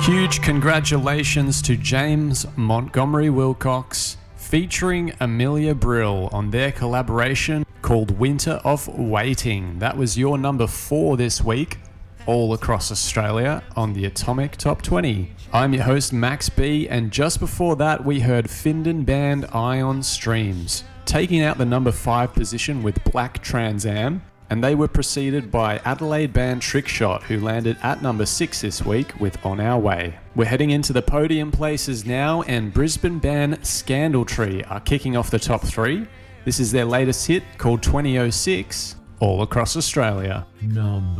Huge congratulations to James Montgomery Wilcox featuring Amelia Brill on their collaboration called Winter of Waiting. That was your number 4 this week, all across Australia on the Atomic Top 20. I'm your host Max B, and just before that we heard Findon band Ion Streams taking out the number 5 position with Black Trans Am, and they were preceded by Adelaide band Trickshot, who landed at number 6 this week with On Our Way. We're heading into the podium places now, and Brisbane band Scandal Tree are kicking off the top 3. This is their latest hit called 2006, all across Australia. Number